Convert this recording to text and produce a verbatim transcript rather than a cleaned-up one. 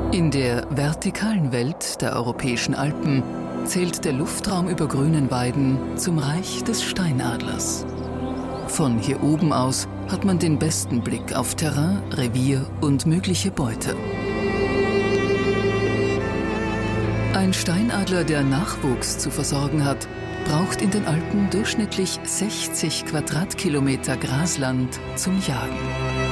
In der vertikalen Welt der europäischen Alpen zählt der Luftraum über grünen Weiden zum Reich des Steinadlers. Von hier oben aus hat man den besten Blick auf Terrain, Revier und mögliche Beute. Ein Steinadler, der Nachwuchs zu versorgen hat, braucht in den Alpen durchschnittlich sechzig Quadratkilometer Grasland zum Jagen.